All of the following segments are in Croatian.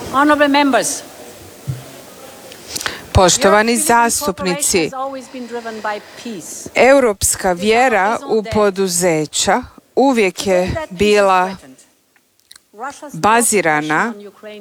Honorable members, Poštovani zastupnici, europska vjera u poduzeća uvijek je bila bazirana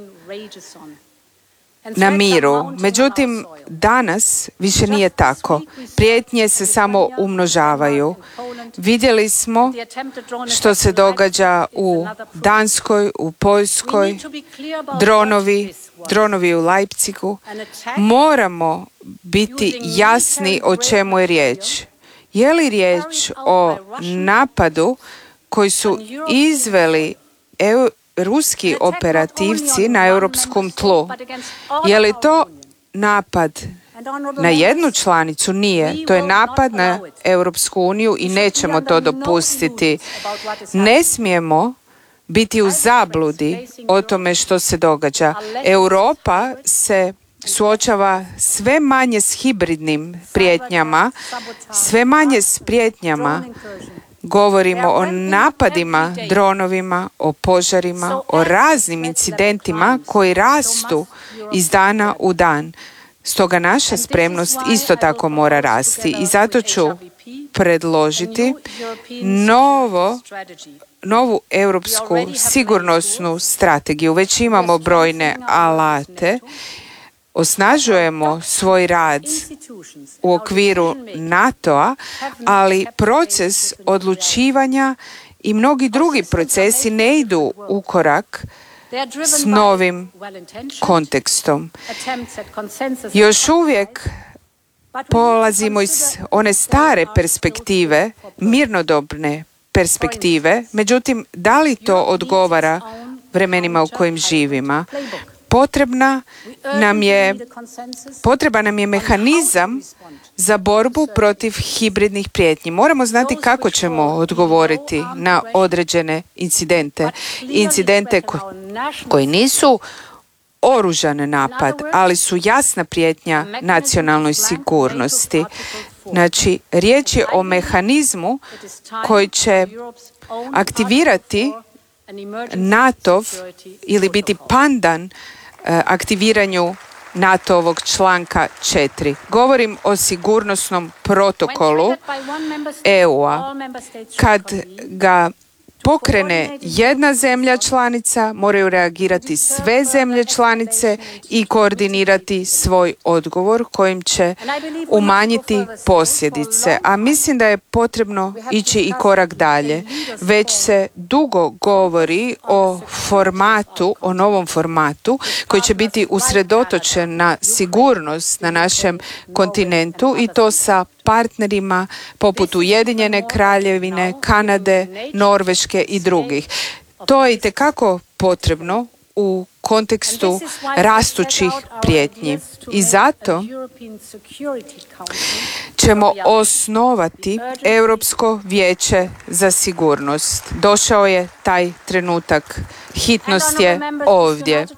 na miru. Međutim, danas više nije tako. Prijetnje se samo umnožavaju. Vidjeli smo što se događa u Danskoj, u Poljskoj, dronovi u Leipzigu. Moramo biti jasni o čemu je riječ. Je li riječ o napadu koji su izveli ruski operativci na europskom tlu? Je li to napad na jednu članicu? Nije. To je napad na Europsku uniju i nećemo to dopustiti. Ne smijemo biti u zabludi o tome što se događa. Europa se suočava sve manje s hibridnim prijetnjama, sve manje s prijetnjama. Govorimo o napadima, dronovima, o požarima, o raznim incidentima koji rastu iz dana u dan. Stoga naša spremnost isto tako mora rasti i zato ću predložiti novu europsku sigurnosnu strategiju. Već imamo brojne alate. Osnažujemo svoj rad u okviru NATO-a, ali proces odlučivanja i mnogi drugi procesi ne idu u korak s novim kontekstom. Još uvijek polazimo iz one stare perspektive, mirnodobne perspektive, međutim, da li to odgovara vremenima u kojim živimo? Potreban nam je mehanizam za borbu protiv hibridnih prijetnji. Moramo znati kako ćemo odgovoriti na određene incidente koji nisu oružan napad, ali su jasna prijetnja nacionalnoj sigurnosti. Znači, riječ je o mehanizmu koji će aktivirati NATO ili biti pandan aktiviranju NATO-ovog članka 4. Govorim o sigurnosnom protokolu EU-a. Kad ga pokrene jedna zemlja članica, moraju reagirati sve zemlje članice i koordinirati svoj odgovor kojim će umanjiti posljedice. A mislim da je potrebno ići i korak dalje. Već se dugo govori o novom formatu koji će biti usredotočen na sigurnost na našem kontinentu i to sa partnerima poput Ujedinjene Kraljevine, Kanade, Norveške i drugih. To je itekako potrebno u kontekstu rastućih prijetnji. I zato ćemo osnovati Europsko vijeće za sigurnost. Došao je taj trenutak. Hitnost je ovdje.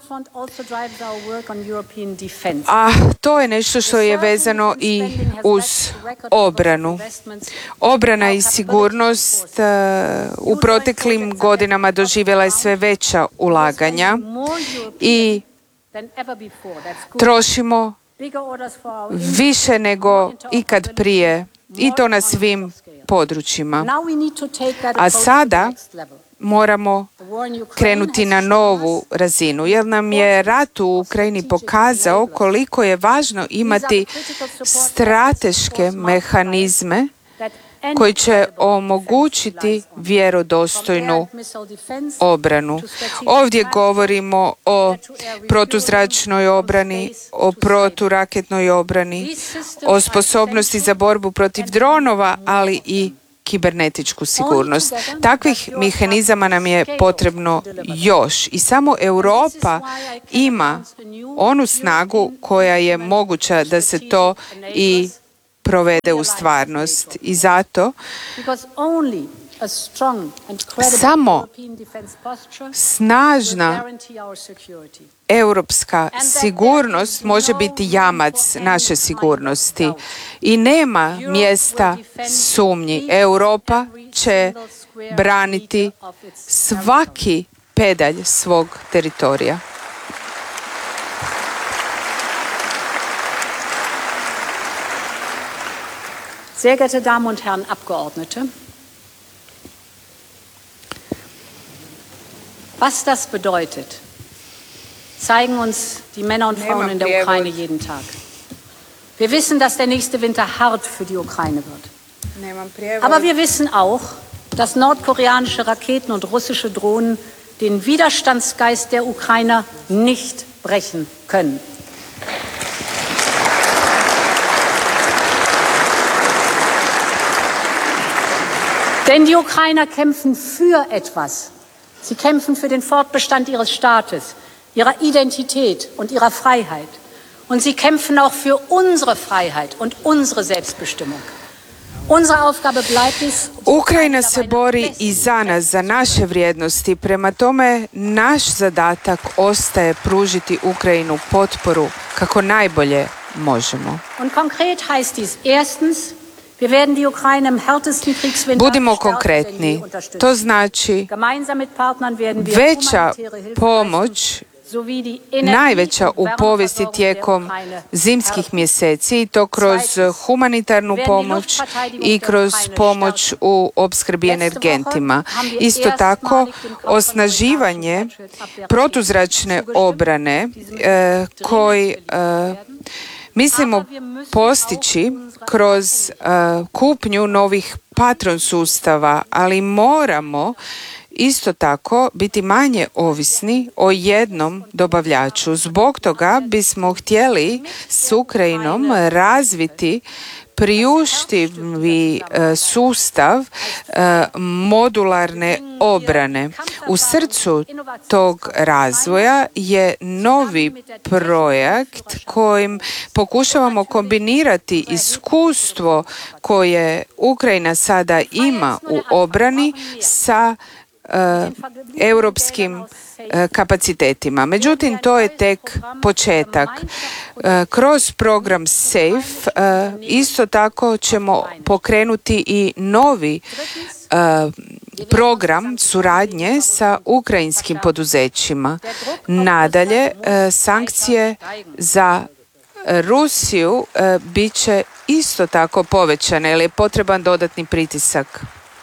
A to je nešto što je vezano i uz obranu. Obrana i sigurnost u proteklim godinama doživjela je sve veća ulaganja i trošimo više nego ikad prije i to na svim područjima. A sada moramo krenuti na novu razinu, jer nam je rat u Ukrajini pokazao koliko je važno imati strateške mehanizme koji će omogućiti vjerodostojnu obranu. Ovdje govorimo o protuzračnoj obrani, o proturaketnoj obrani, o sposobnosti za borbu protiv dronova, ali i kibernetičku sigurnost. Takvih mehanizama nam je potrebno još i samo Europa ima onu snagu koja je moguća da se to i provede u stvarnost. I zato samo snažna europska sigurnost može biti jamac naše sigurnosti i nema mjesta sumnji. Europa će braniti svaki pedalj svog teritorija. Sehr geehrte Damen und Herren Abgeordnete, was das bedeutet, zeigen uns die Männer und Frauen in der Ukraine jeden Tag. Wir wissen, dass der nächste Winter hart für die Ukraine wird. Aber wir wissen auch, dass nordkoreanische Raketen und russische Drohnen den Widerstandsgeist der Ukrainer nicht brechen können. Denn die Ukrainer kämpfen für etwas. Sie kämpfen für den Fortbestand ihres Staates, ihrer Identität und ihrer Freiheit. Und sie kämpfen auch für unsere Freiheit und unsere Selbstbestimmung. Unsere Aufgabe bleibt es. Ukrajina se bori i za nas, za naše vrijednosti. Prema tome, naš zadatak ostaje pružiti Ukrajinu potporu kako najbolje možemo. Und konkret heißt dies erstens, wir werden die Ukraine im härtesten Kriegswinter Budimo konkretni. To znači veća pomoć, najveća u povijesti tijekom zimskih mjeseci, i to kroz humanitarnu pomoć i kroz pomoć u opskrbi energentima. Isto tako, osnaživanje protuzračne obrane koji mislimo postići kroz kupnju novih Patron sustava, ali moramo isto tako biti manje ovisni o jednom dobavljaču. Zbog toga bismo htjeli s Ukrajinom razviti priuštivi sustav modularne obrane. U srcu tog razvoja je novi projekt kojim pokušavamo kombinirati iskustvo koje Ukrajina sada ima u obrani sa europskim kapacitetima. Međutim, to je tek početak. Kroz program SAFE isto tako ćemo pokrenuti i novi program suradnje sa ukrajinskim poduzećima. Nadalje, sankcije za Rusiju bit će isto tako povećane, jer je potreban dodatni pritisak.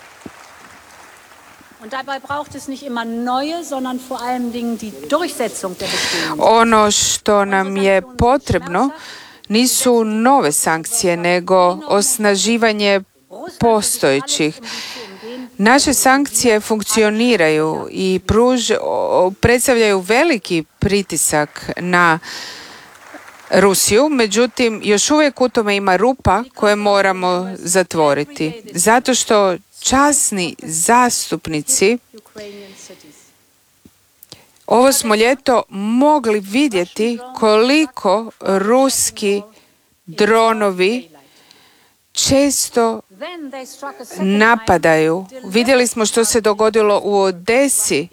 Ono što nam je potrebno nisu nove sankcije, nego osnaživanje postojećih. Naše sankcije funkcioniraju i predstavljaju veliki pritisak na Rusiju, međutim još uvijek u tome ima rupa koje moramo zatvoriti. Zato što časni zastupnici ovo smo ljeto mogli vidjeti koliko ruski dronovi često napadaju. Vidjeli smo što se dogodilo u Odesi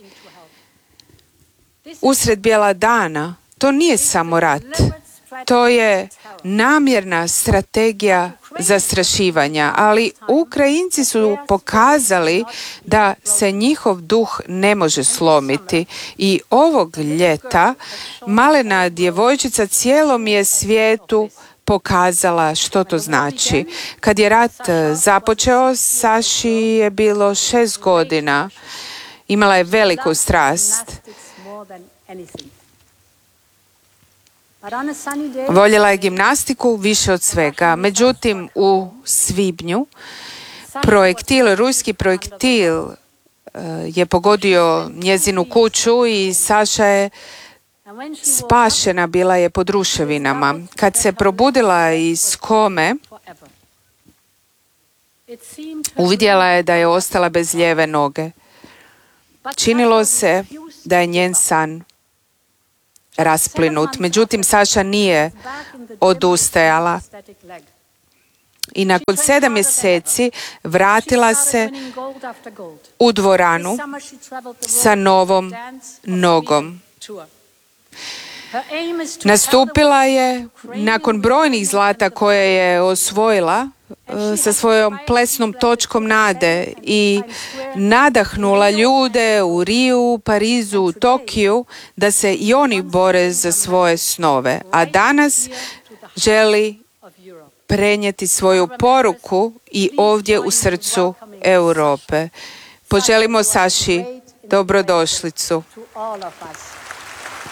usred bijela dana. To nije samo rat. To je namjerna strategija zastrašivanja, ali Ukrajinci su pokazali da se njihov duh ne može slomiti i ovog ljeta malena djevojčica cijelom je svijetu pokazala što to znači. Kad je rat započeo, Saši je bilo 6 godina. Imala je veliku strast. Voljela je gimnastiku više od svega. Međutim, u svibnju ruski projektil je pogodio njezinu kuću i Saša je spašena, bila je pod ruševinama. Kad se probudila iz kome, uvidjela je da je ostala bez lijeve noge. Činilo se da je njen san rasplinut. Međutim, Saša nije odustajala. I nakon 7 mjeseci vratila se u dvoranu sa novom nogom. Nastupila je nakon brojnih zlata koje je osvojila sa svojom plesnom točkom nade i nadahnula ljude u Riju, Parizu, u Tokiju da se i oni bore za svoje snove. A danas želi prenijeti svoju poruku i ovdje u srcu Europe. Poželimo Saši dobrodošlicu. to all of us.